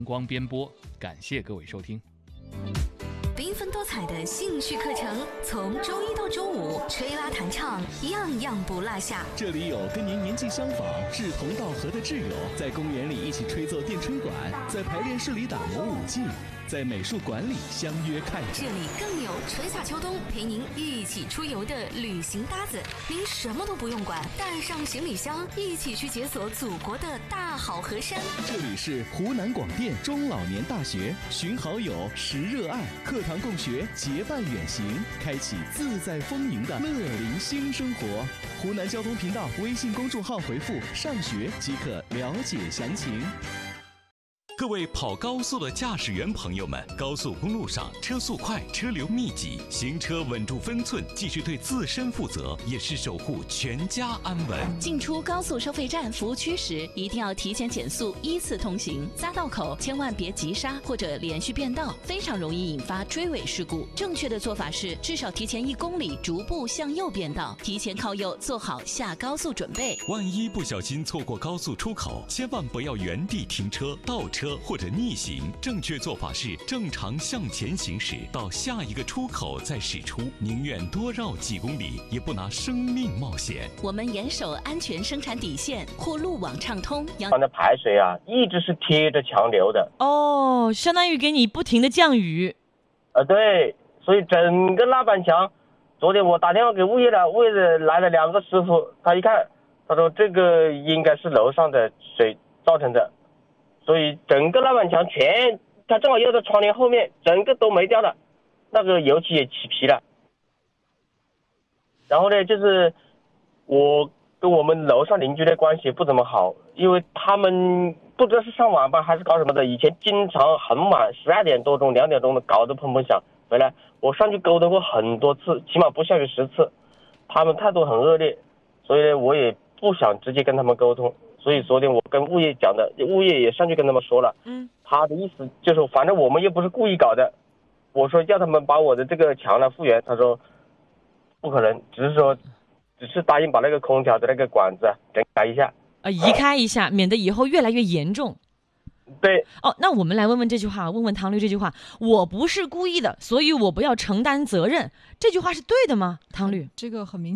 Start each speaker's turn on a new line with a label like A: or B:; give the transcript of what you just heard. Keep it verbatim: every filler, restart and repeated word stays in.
A: 光编播，感谢各位收听。
B: 缤纷多彩的兴趣课程，从周一到周五，吹拉弹唱，样样不落下。
C: 这里有跟您年纪相仿、志同道合的挚友，在公园里一起吹奏电吹管，在排练室里打磨舞技，在美术馆里相约看展。
B: 这里更有春夏秋冬陪您一起出游的旅行搭子，您什么都不用管，带上行李箱，一起去解锁祖国的大好河山。
C: 这里是湖南广电中老年大学，寻好友，识热爱，课堂共学，结伴远行，开启自在丰盈的乐龄新生活。湖南交通频道微信公众号回复上学即可了解详情。
D: 各位跑高速的驾驶员朋友们，高速公路上车速快，车流密集，行车稳住分寸，既是对自身负责，也是守护全家安稳。
E: 进出高速收费站服务区时，一定要提前减速，依次通行。匝道口千万别急刹或者连续变道，非常容易引发追尾事故。正确的做法是，至少提前一公里逐步向右变道，提前靠右做好下高速准备。
D: 万一不小心错过高速出口，千万不要原地停车、倒车或者逆行，正确做法是正常向前行驶，到下一个出口再驶出，宁愿多绕几公里，也不拿生命冒险。
E: 我们严守安全生产底线，或路网畅通。
F: 它的排水啊，一直是贴着墙流的。
G: 哦，相当于给你不停的降雨。
F: 呃，对，所以整个拉板墙，昨天我打电话给物业了，物业的来了两个师傅，他一看，他说这个应该是楼上的水造成的。所以整个拉板墙全，它正好又在窗帘后面，整个都没掉了，那个油漆也起皮了。然后呢，就是我跟我们楼上邻居的关系不怎么好，因为他们不知道是上晚班还是搞什么的，以前经常很晚，十二点多钟、两点钟的搞得砰砰响。回来我上去沟通过很多次，起码不下于十次，他们态度很恶劣，所以呢，我也不想直接跟他们沟通。所以昨天我跟物业讲的，物业也上去跟他们说了，嗯，他的意思就是，反正我们又不是故意搞的。我说要他们把我的这个墙呢复原，他说不可能，只是说，只是答应把那个空调的那个管子整改一下，
G: 啊，移开一下，免得以后越来越严重。
F: 对。
G: 哦，那我们来问问这句话，问问唐律这句话，我不是故意的，所以我不要承担责任，这句话是对的吗？唐律，
H: 这个很明